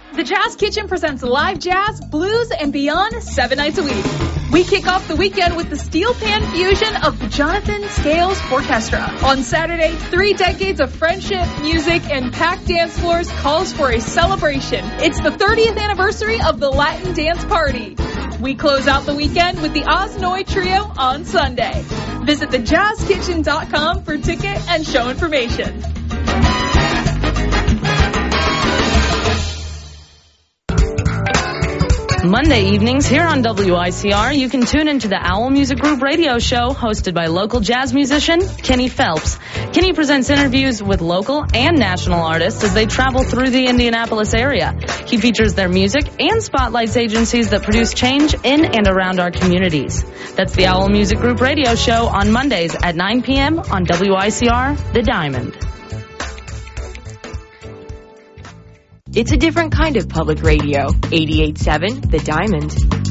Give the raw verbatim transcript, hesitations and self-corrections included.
The Jazz Kitchen presents live jazz, blues, and beyond seven nights a week. We kick off the weekend with the steel pan fusion of the Jonathan Scales Orchestra. On Saturday, three decades of friendship, music, and packed dance floors calls for a celebration. It's the thirtieth anniversary of the Latin Dance Party. We close out the weekend with the Osnoy Trio on Sunday. Visit the jazz kitchen dot com for ticket and show information. Monday evenings here on W I C R, you can tune into the Owl Music Group radio show hosted by local jazz musician Kenny Phelps. Kenny presents interviews with local and national artists as they travel through the Indianapolis area. He features their music and spotlights agencies that produce change in and around our communities. That's the Owl Music Group radio show on Mondays at nine p.m. on W I C R, The Diamond. It's a different kind of public radio. eighty-eight point seven The Diamond.